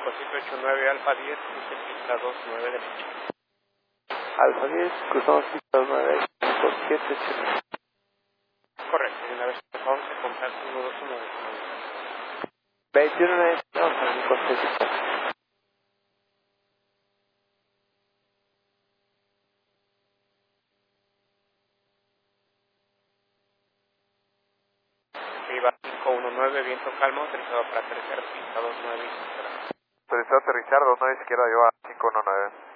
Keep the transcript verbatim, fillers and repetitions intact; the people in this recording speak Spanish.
cinco siete ocho nueve Alfa diez, cruce pista dos nueve derecha. Alfa diez, cruzamos pista dos nueve, cinco siete ocho nueve. Correcto, y una vez que por favor se contacto uno dos uno de veintiuno nueve, vamos a mi contexto. Viva cinco uno nueve, viento calmo, autorizado para aterrizar pista dos nueve izquierda. Autorizado aterrizar dos nueve izquierda, yo a cinco uno nueve.